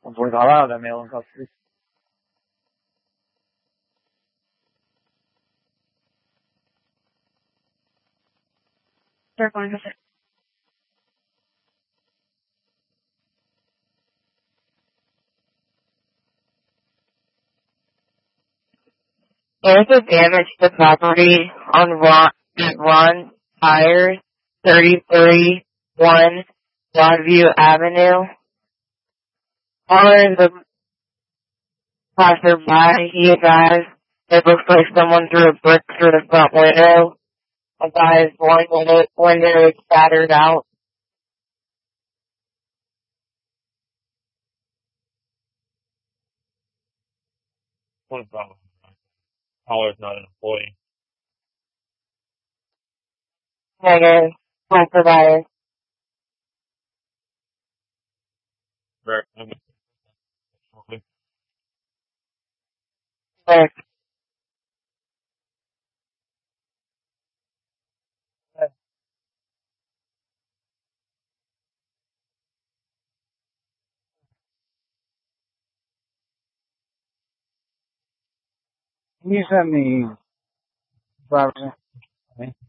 Pues nada, dame un café. They're going to say. There's a damage to property on Ron Tires, 33-1 Broadview Avenue. Caller is a passerby. He advised it looks like someone threw a brick through the front window. A guy's window is battered out. What problem? Caller's not an employee. Negative. Passerby. Brick. Can you send me, Robert?